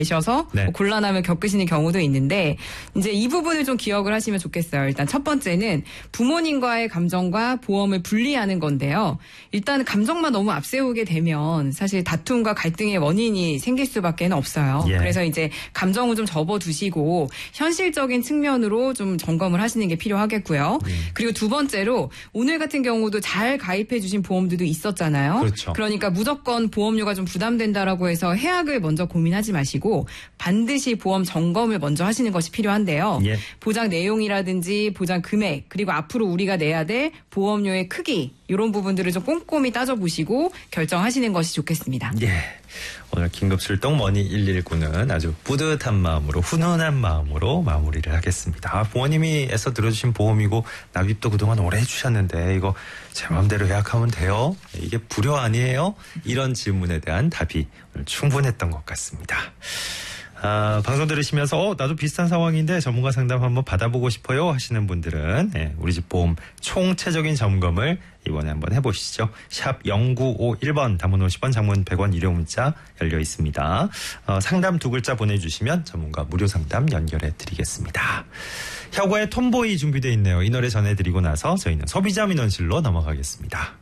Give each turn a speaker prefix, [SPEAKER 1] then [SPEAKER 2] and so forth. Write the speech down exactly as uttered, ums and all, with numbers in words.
[SPEAKER 1] 셔서
[SPEAKER 2] 네.
[SPEAKER 1] 뭐 곤란함을 겪으시는 경우도 있는데 이제 이 부분을 좀 기억을 하시면 좋겠어요. 일단 첫 번째는 부모님과의 감정과 보험을 분리하는 건데요. 일단 감정만 너무 앞세우게 되면 사실 다툼과 갈등의 원인이 생길 수밖에 없어요.
[SPEAKER 2] 예.
[SPEAKER 1] 그래서 이제 감정을 좀 접어두시고 현실적인 측면으로 좀 점검을 하시는 게 필요하겠고요.
[SPEAKER 2] 음.
[SPEAKER 1] 그리고 두 번째로 오늘 같은 경우도 잘 가입해 주신 보험들도 있었잖아요.
[SPEAKER 2] 그렇죠.
[SPEAKER 1] 그러니까 무조건 보험료가 좀 부담된다라고 해서 해약을 먼저 고민하지 마시고 반드시 보험 점검을 먼저 하시는 것이 필요한데요.
[SPEAKER 2] 예.
[SPEAKER 1] 보장 내용이라든지 보장 금액 그리고 앞으로 우리가 내야 될 보험료의 크기 이런 부분들을 좀 꼼꼼히 따져보시고 결정하시는 것이 좋겠습니다.
[SPEAKER 2] 예. 오늘 긴급출동 머니 일일구는 아주 뿌듯한 마음으로 훈훈한 마음으로 마무리를 하겠습니다. 아, 부모님이 애써 들어주신 보험이고 납입도 그동안 오래 해주셨는데 이거 제 마음대로 예약하면 돼요? 이게 불효 아니에요? 이런 질문에 대한 답이 오늘 충분했던 것 같습니다. 아, 방송 들으시면서 어, 나도 비슷한 상황인데 전문가 상담 한번 받아보고 싶어요 하시는 분들은 예, 우리 집 보험 총체적인 점검을 이번에 한번 해보시죠. 샵 공구오일 번 단문 오십 원 장문 백 원 유료 문자 열려 있습니다. 어, 상담 두 글자 보내주시면 전문가 무료 상담 연결해 드리겠습니다. 혁오의 톰보이 준비되어 있네요. 이 노래 전해드리고 나서 저희는 소비자 민원실로 넘어가겠습니다.